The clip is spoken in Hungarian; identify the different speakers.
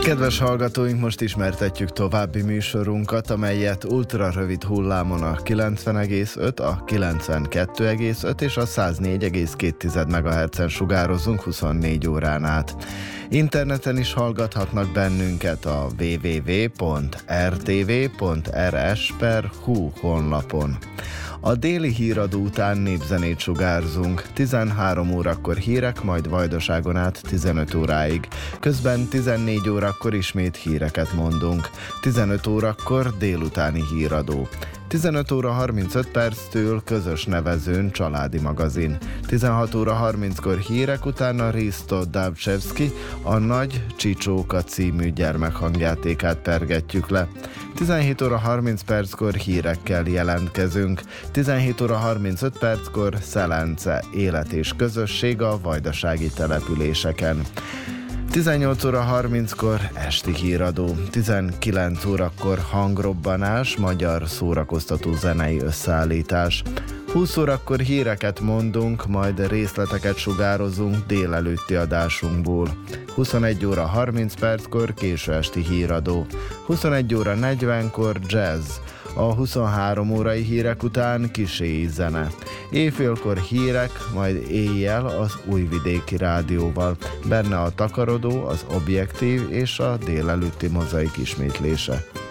Speaker 1: Kedves hallgatóink, most ismertetjük további műsorunkat, amelyet ultrarövid hullámon a 90,5, a 92,5 és a 104,2 MHz-en sugározunk 24 órán át. Interneten is hallgathatnak bennünket a www.rtv.rs/hu honlapon. A déli híradó után népzenét sugárzunk, 13 órakor hírek, majd Vajdaságon át 15 óráig. Közben 14 órakor ismét híreket mondunk, 15 órakor délutáni híradó. 15 óra 35 perctől közös nevezőn családi magazin. 16 óra 30-kor hírek, utána Risto Dabcsevszki a Nagy Csicsóka című gyermekhangjátékát pergetjük le. 17 óra 30 perckor hírekkel jelentkezünk. 17 óra 35 perckor Szelence, élet és közösség a vajdasági településeken. 18 óra 30-kor esti híradó, 19 órakor hangrobbanás, magyar szórakoztató zenei összeállítás. 20 órakor híreket mondunk, majd részleteket sugározunk délelőtti adásunkból. 21 óra 30 perckor késő esti híradó, 21 óra 40-kor jazz, a 23 órai hírek után kíséi zene. Éjfélkor hírek, majd éjjel az Újvidéki Rádióval, benne a Takarodó, az Objektív és a délelőtti Mozaik ismétlése.